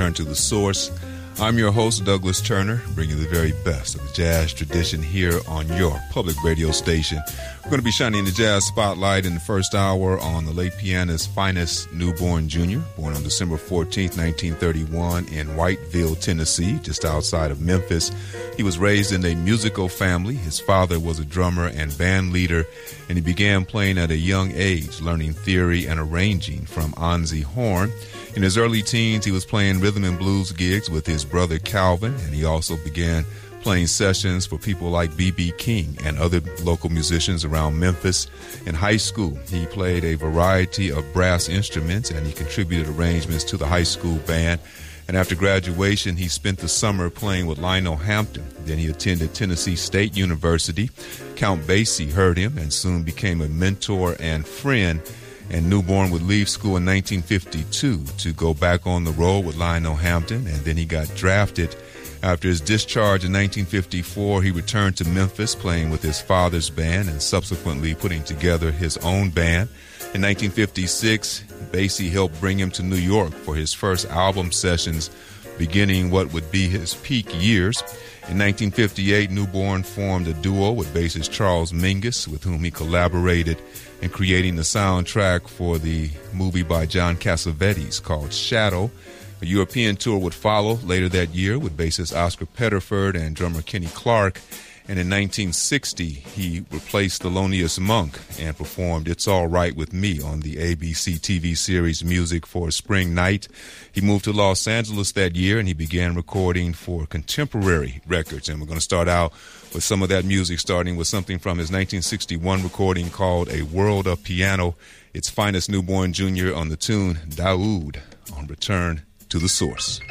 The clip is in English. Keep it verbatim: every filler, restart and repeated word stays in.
Return to the Source. I'm your host, Douglas Turner, bringing you the very best of the jazz tradition here on your public radio station. We're going to be shining the jazz spotlight in the first hour on the late pianist's finest, Newborn Junior, born on December fourteenth, nineteen thirty-one in Whiteville, Tennessee, just outside of Memphis. He was raised in a musical family. His father was a drummer and band leader, and he began playing at a young age, learning theory and arranging from Anzi Horn. In his early teens, he was playing rhythm and blues gigs with his brother Calvin, and he also began playing sessions for people like B B King and other local musicians around Memphis. In high school, he played a variety of brass instruments, and he contributed arrangements to the high school band. And after graduation, he spent the summer playing with Lionel Hampton. Then he attended Tennessee State University. Count Basie heard him and soon became a mentor and friend. And Newborn would leave school in nineteen fifty-two to go back on the road with Lionel Hampton, and then he got drafted. After his discharge in nineteen fifty-four, he returned to Memphis, playing with his father's band and subsequently putting together his own band. In nineteen fifty-six, Basie helped bring him to New York for his first album sessions, beginning what would be his peak years. In nineteen fifty-eight, Newborn formed a duo with bassist Charles Mingus, with whom he collaborated in creating the soundtrack for the movie by John Cassavetes called Shadow. A European tour would follow later that year with bassist Oscar Pettiford and drummer Kenny Clark. And in nineteen sixty, he replaced Thelonious Monk and performed It's All Right With Me on the A B C T V series Music for a Spring Night. He moved to Los Angeles that year, and he began recording for Contemporary Records. And we're going to start out with some of that music, starting with something from his nineteen sixty-one recording called A World of Piano. Its finest, Newborn Junior on the tune Daoud on Return to the Source.